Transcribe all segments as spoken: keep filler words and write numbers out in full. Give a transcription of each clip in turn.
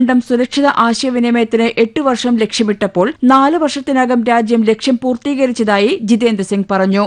സുരക്ഷിത ആശയവിനിമയത്തിന് എട്ട് വർഷം ലക്ഷ്യമിട്ടപ്പോൾ നാല് വർഷത്തിനകം രാജ്യം ലക്ഷ്യം പൂർത്തീകരിച്ചതായി ജിതേന്ദ്ര സിംഗ് പറഞ്ഞു.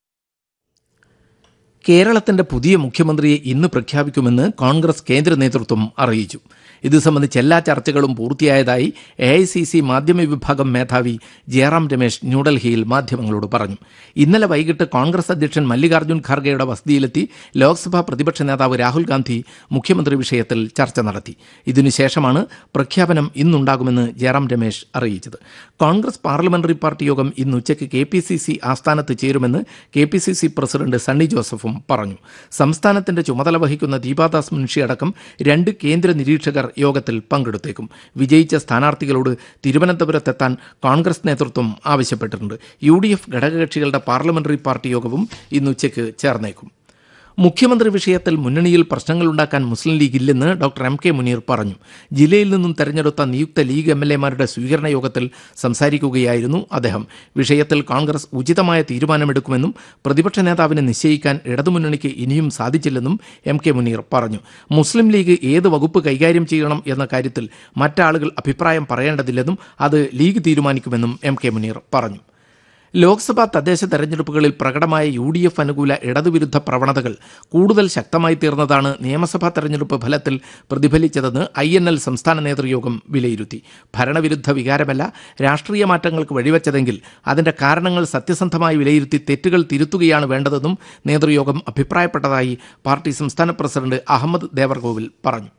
കേരളത്തിന്റെ പുതിയ മുഖ്യമന്ത്രിയെ ഇന്ന് പ്രഖ്യാപിക്കുമെന്ന് കോൺഗ്രസ് കേന്ദ്ര നേതൃത്വം അറിയിച്ചു. ഇത് സംബന്ധിച്ച് എല്ലാ ചർച്ചകളും പൂർത്തിയായതായി എ ഐ സി സി മാധ്യമ വിഭാഗം മേധാവി ജയറാം രമേശ് ന്യൂഡൽഹിയിൽ മാധ്യമങ്ങളോട് പറഞ്ഞു. ഇന്നലെ വൈകിട്ട് കോൺഗ്രസ് അധ്യക്ഷൻ മല്ലികാർജ്ജുൻ ഖാർഗെയുടെ വസതിയിലെത്തി ലോക്സഭാ പ്രതിപക്ഷ നേതാവ് രാഹുൽ ഗാന്ധി മുഖ്യമന്ത്രി വിഷയത്തിൽ ചർച്ച നടത്തി. ഇതിനുശേഷമാണ് പ്രഖ്യാപനം ഇന്നുണ്ടാകുമെന്ന് ജയറാം രമേശ് അറിയിച്ചത്. കോൺഗ്രസ് പാർലമെന്ററി പാർട്ടി യോഗം ഇന്ന് ഉച്ചയ്ക്ക് കെ പി സി സി ആസ്ഥാനത്ത് ചേരുമെന്ന് K P C C president Sunny ജോസഫും പറഞ്ഞു. സംസ്ഥാനത്തിന്റെ ചുമതല വഹിക്കുന്ന ദീപാദാസ് മുൻഷി അടക്കം രണ്ട് കേന്ദ്ര നിരീക്ഷകർ യോഗത്തിൽ പങ്കെടുത്തേക്കും. വിജയിച്ച സ്ഥാനാർത്ഥികളോട് തിരുവനന്തപുരത്തെത്താൻ കോൺഗ്രസ് നേതൃത്വം ആവശ്യപ്പെട്ടിട്ടുണ്ട്. U D F ഘടകകക്ഷികളുടെ parliamentary party യോഗവും ഇന്ന് ഉച്ചയ്ക്ക് ചേർന്നേക്കും. മുഖ്യമന്ത്രി വിഷയത്തിൽ മുന്നണിയിൽ പ്രശ്നങ്ങളുണ്ടാക്കാൻ മുസ്ലിം ലീഗ് ഇല്ലെന്ന് ഡോക്ടർ എം കെ മുനീർ പറഞ്ഞു. ജില്ലയിൽ നിന്നും തെരഞ്ഞെടുത്ത നിയുക്ത ലീഗ് എം എൽ എമാരുടെ സ്വീകരണ യോഗത്തിൽ സംസാരിക്കുകയായിരുന്നു അദ്ദേഹം. വിഷയത്തിൽ കോൺഗ്രസ് ഉചിതമായ തീരുമാനമെടുക്കുമെന്നും പ്രതിപക്ഷ നേതാവിനെ നിശ്ചയിക്കാൻ ഇടതുമുന്നണിക്ക് ഇനിയും സാധിച്ചില്ലെന്നും എം കെ മുനീർ പറഞ്ഞു. മുസ്ലിം ലീഗ് ഏത് വകുപ്പ് കൈകാര്യം ചെയ്യണം എന്ന കാര്യത്തിൽ മറ്റാളുകൾ അഭിപ്രായം പറയേണ്ടതില്ലെന്നും അത് ലീഗ് തീരുമാനിക്കുമെന്നും എം കെ മുനീർ പറഞ്ഞു. ലോക്സഭാ തദ്ദേശ തെരഞ്ഞെടുപ്പുകളിൽ പ്രകടമായ യു ഡി എഫ് അനുകൂല ഇടതുവിരുദ്ധ പ്രവണതകൾ കൂടുതൽ ശക്തമായി തീർന്നതാണ് നിയമസഭാ തെരഞ്ഞെടുപ്പ് ഫലത്തിൽ പ്രതിഫലിച്ചതെന്ന് ഐ എൻ എൽ സംസ്ഥാന നേതൃയോഗം വിലയിരുത്തി. ഭരണവിരുദ്ധ വികാരമല്ല രാഷ്ട്രീയ മാറ്റങ്ങൾക്ക് വഴിവെച്ചതെങ്കിൽ അതിന്റെ കാരണങ്ങൾ സത്യസന്ധമായി വിലയിരുത്തി തെറ്റുകൾ തിരുത്തുകയാണ് വേണ്ടതെന്നും നേതൃയോഗം അഭിപ്രായപ്പെട്ടതായി പാർട്ടി സംസ്ഥാന പ്രസിഡന്റ് അഹമ്മദ് ദേവർകോവിൽ പറഞ്ഞു.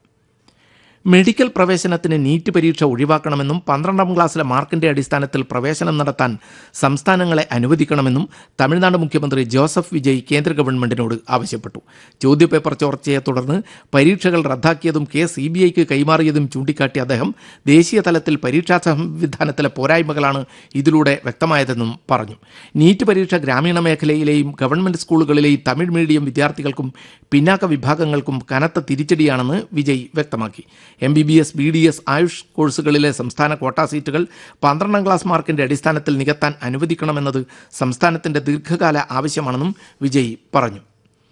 മെഡിക്കൽ പ്രവേശനത്തിന് നീറ്റ് പരീക്ഷ ഒഴിവാക്കണമെന്നും പന്ത്രണ്ടാം ക്ലാസ്സിലെ മാർക്കിന്റെ അടിസ്ഥാനത്തിൽ പ്രവേശനം നടത്താൻ സംസ്ഥാനങ്ങളെ അനുവദിക്കണമെന്നും തമിഴ്നാട് മുഖ്യമന്ത്രി ജോസഫ് വിജയ് കേന്ദ്ര ഗവൺമെന്റിനോട് ആവശ്യപ്പെട്ടു. ചോദ്യപേപ്പർ ചോർച്ചയെ തുടർന്ന് പരീക്ഷകൾ റദ്ദാക്കിയതും കേസ് സി ബി ഐക്ക് കൈമാറിയതും ചൂണ്ടിക്കാട്ടിയ അദ്ദേഹം ദേശീയ തലത്തിൽ പരീക്ഷാ സംവിധാനത്തിലെ പോരായ്മകളാണ് ഇതിലൂടെ വ്യക്തമായതെന്നും പറഞ്ഞു. നീറ്റ് പരീക്ഷ ഗ്രാമീണ മേഖലയിലെയും ഗവൺമെന്റ് സ്കൂളുകളിലെയും തമിഴ് മീഡിയം വിദ്യാർത്ഥികൾക്കും പിന്നാക്ക വിഭാഗങ്ങൾക്കും കനത്ത തിരിച്ചടിയാണെന്ന് വിജയ് വ്യക്തമാക്കി. M B B S, B D S, Ayush കോഴ്സുകളിലെ സംസ്ഥാന ക്വാട്ട സീറ്റുകൾ പന്ത്രണ്ടാം ക്ലാസ് മാർക്കിന്റെ അടിസ്ഥാനത്തിൽ നികത്താൻ അനുവദിക്കണമെന്നത് സംസ്ഥാനത്തിന്റെ ദീർഘകാല ആവശ്യമാണെന്നും വിജയ് പറഞ്ഞു.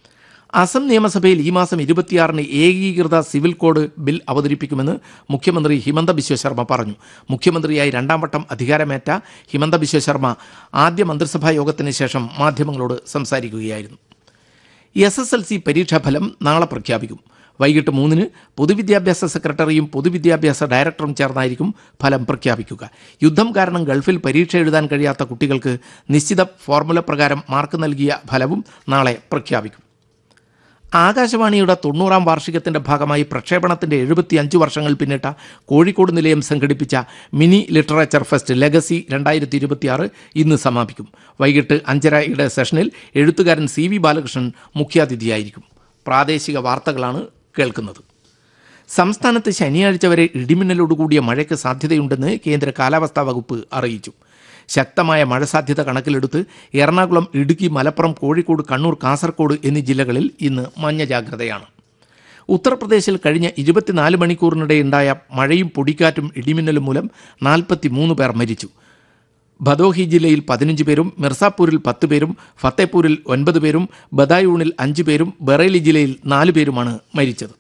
അസം നിയമസഭയിൽ ഈ മാസം ഇരുപത്തിയാറിന് ഏകീകൃത സിവിൽ കോഡ് ബിൽ അവതരിപ്പിക്കുമെന്ന് മുഖ്യമന്ത്രി ഹിമന്ത ബിശ്വ ശർമ്മ പറഞ്ഞു. മുഖ്യമന്ത്രിയായി രണ്ടാം വട്ടം അധികാരമേറ്റ ഹിമന്ത ബിശ്വ ശർമ്മ ആദ്യ മന്ത്രിസഭാ യോഗത്തിന് ശേഷം മാധ്യമങ്ങളോട് സംസാരിക്കുകയായിരുന്നു. എസ് എസ് എൽ സി പരീക്ഷാഫലം നാളെ പ്രഖ്യാപിക്കും. വൈകിട്ട് മൂന്നിന് പൊതുവിദ്യാഭ്യാസ സെക്രട്ടറിയും പൊതുവിദ്യാഭ്യാസ ഡയറക്ടറും ചേർന്നായിരിക്കും ഫലം പ്രഖ്യാപിക്കുക. യുദ്ധം കാരണം ഗൾഫിൽ പരീക്ഷ എഴുതാൻ കഴിയാത്ത കുട്ടികൾക്ക് നിശ്ചിത ഫോർമുല പ്രകാരം മാർക്ക് നൽകിയ ഫലവും നാളെ പ്രഖ്യാപിക്കും. ആകാശവാണിയുടെ തൊണ്ണൂറാം വാർഷികത്തിന്റെ ഭാഗമായി പ്രക്ഷേപണത്തിന്റെ എഴുപത്തിയഞ്ച് വർഷങ്ങൾ പിന്നിട്ട കോഴിക്കോട് നിലയം സംഘടിപ്പിച്ച മിനി ലിറ്ററേച്ചർ ഫെസ്റ്റ് ലെഗസി രണ്ടായിരത്തി ഇരുപത്തിയാറ് ഇന്ന് സമാപിക്കും. വൈകിട്ട് അഞ്ചരയുടെ സെഷനിൽ എഴുത്തുകാരൻ സി വി ബാലകൃഷ്ണൻ മുഖ്യാതിഥിയായിരിക്കും. പ്രാദേശിക വാർത്തകളാണ് കേൾക്കുന്നത്. സംസ്ഥാനത്ത് ശനിയാഴ്ച വരെ ഇടിമിന്നലോടുകൂടിയ മഴയ്ക്ക് സാധ്യതയുണ്ടെന്ന് കേന്ദ്ര കാലാവസ്ഥാ വകുപ്പ് അറിയിച്ചു. ശക്തമായ മഴ സാധ്യത കണക്കിലെടുത്ത് എറണാകുളം, ഇടുക്കി, മലപ്പുറം, കോഴിക്കോട്, കണ്ണൂർ, കാസർഗോഡ് എന്നീ ജില്ലകളിൽ ഇന്ന് മഞ്ഞ ജാഗ്രതയാണ്. ഉത്തർപ്രദേശിൽ കഴിഞ്ഞ ഇരുപത്തിനാല് മണിക്കൂറിനിടെയുണ്ടായ മഴയും പൊടിക്കാറ്റും ഇടിമിന്നലും മൂലം നാൽപ്പത്തി മൂന്ന് പേർ മരിച്ചു. ഭദോഹി ജില്ലയിൽ പതിനഞ്ച് പേരും, മിർസാപൂരിൽ പത്ത് പേരും, ഫത്തേപൂരിൽ ഒൻപത് പേരും, ബദായൂണിൽ അഞ്ച് പേരും, ബറേലി ജില്ലയിൽ നാല് പേരുമാണ് മരിച്ചത്.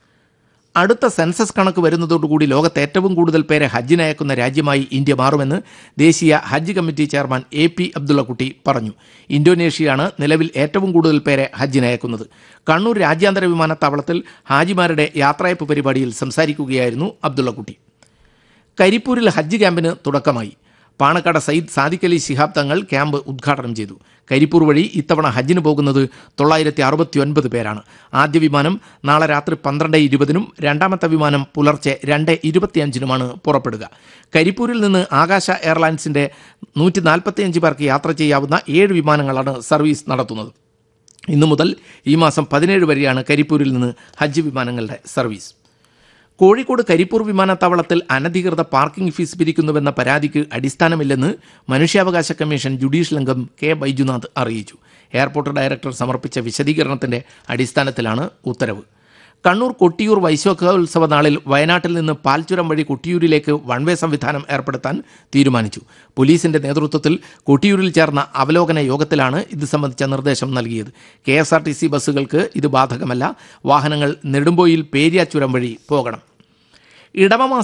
അടുത്ത സെൻസസ് കണക്ക് വരുന്നതോടുകൂടി ലോകത്ത് ഏറ്റവും കൂടുതൽ പേരെ ഹജ്ജിന് അയക്കുന്ന രാജ്യമായി ഇന്ത്യ മാറുമെന്ന് ദേശീയ ഹജ്ജ് committee chairman A P Abdullakutty പറഞ്ഞു. ഇന്തോനേഷ്യയാണ് നിലവിൽ ഏറ്റവും കൂടുതൽ പേരെ ഹജ്ജിന് അയക്കുന്നത്. കണ്ണൂർ രാജ്യാന്തര വിമാനത്താവളത്തിൽ ഹാജിമാരുടെ യാത്രയപ്പ് പരിപാടിയിൽ സംസാരിക്കുകയായിരുന്നു അബ്ദുള്ളക്കുട്ടി. കരിപ്പൂരിൽ ഹജ്ജ് ക്യാമ്പിന് തുടക്കമായി. പാണക്കാട് സയ്യിദ് സാദിഖ് അലി ശിഹാബ് തങ്ങൾ ക്യാമ്പ് ഉദ്ഘാടനം ചെയ്തു. കരിപ്പൂർ വഴി ഇത്തവണ ഹജ്ജിന് പോകുന്നത് തൊള്ളായിരത്തി അറുപത്തി ഒൻപത് പേരാണ്. ആദ്യ വിമാനം നാളെ രാത്രി പന്ത്രണ്ട് ഇരുപതിനും രണ്ടാമത്തെ വിമാനം പുലർച്ചെ രണ്ട് ഇരുപത്തിയഞ്ചിനുമാണ് പുറപ്പെടുക. കരിപ്പൂരിൽ നിന്ന് ആകാശ എയർലൈൻസിൻ്റെ നൂറ്റി നാൽപ്പത്തിയഞ്ച് പേർക്ക് യാത്ര ചെയ്യാവുന്ന ഏഴ് വിമാനങ്ങളാണ് സർവീസ് നടത്തുന്നത്. ഇന്നു മുതൽ ഈ മാസം പതിനേഴ് വരെയാണ് കരിപ്പൂരിൽ നിന്ന് ഹജ്ജ് വിമാനങ്ങളുടെ സർവീസ്. കോഴിക്കോട് കരിപ്പൂർ വിമാനത്താവളത്തിൽ അനധികൃത പാർക്കിംഗ് ഫീസ് പിരിക്കുന്നുവെന്ന പരാതിക്ക് അടിസ്ഥാനമില്ലെന്ന് മനുഷ്യാവകാശ കമ്മീഷൻ ജുഡീഷ്യൽ അംഗം കെ ബൈജുനാഥ് അറിയിച്ചു. എയർപോർട്ട് ഡയറക്ടർ സമർപ്പിച്ച വിശദീകരണത്തിന്റെ അടിസ്ഥാനത്തിലാണ് ഉത്തരവ്. കണ്ണൂർ കൊട്ടിയൂർ വൈശാഖോത്സവ നാളിൽ വയനാട്ടിൽ നിന്ന് പാൽച്ചുരം വഴി കൊട്ടിയൂരിലേക്ക് വൺവേ സംവിധാനം ഏർപ്പെടുത്താൻ തീരുമാനിച്ചു. പോലീസിന്റെ നേതൃത്വത്തിൽ കൊട്ടിയൂരിൽ ചേർന്ന അവലോകന യോഗത്തിലാണ് ഇത് സംബന്ധിച്ച നിർദ്ദേശം നൽകിയത്. K S R T C ബസ്സുകൾക്ക് ഇത് ബാധകമല്ല. വാഹനങ്ങൾ നെടുമ്പോയിൽ പേരിയാച്ചുരം വഴി പോകണം. ഇടവ